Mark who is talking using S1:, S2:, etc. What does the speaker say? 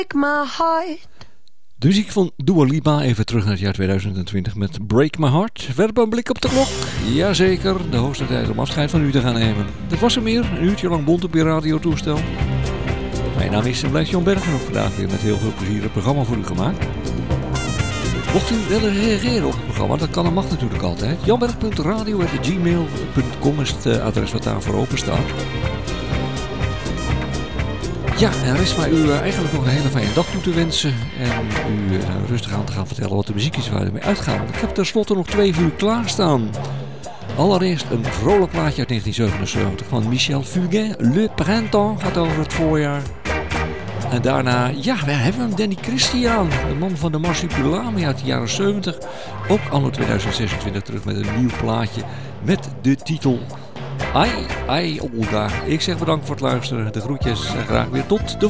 S1: My heart.
S2: De muziek van Dua Lipa, even terug naar het jaar 2020 met Break My Heart. Werpen een blik op de klok. Jazeker, de hoogste tijd om afscheid van u te gaan nemen. Dat was er meer, een uurtje lang bont op je radiotoestel. Mijn naam is en blijft Jan Berg en ook vandaag weer met heel veel plezier het programma voor u gemaakt. Mocht u willen reageren op het programma, dat kan en mag natuurlijk altijd. janberg.radio@gmail.com is het adres wat daarvoor open staat. Ja, er is maar u eigenlijk nog een hele fijne dag toe te wensen. En u rustig aan te gaan vertellen wat de muziek is waar we mee uitgaan. Ik heb tenslotte nog 2 voor u klaarstaan. Allereerst een vrolijk plaatje uit 1977 van Michel Fugain. Le Printemps gaat over het voorjaar. En daarna, ja, we hebben hem, Danny Christian. De man van de Marsupilami uit de jaren 70. Ook anno 2026 terug met een nieuw plaatje met de titel Ai, Ai, Olga. Ik zeg bedankt voor het luisteren. De groetjes en graag weer tot de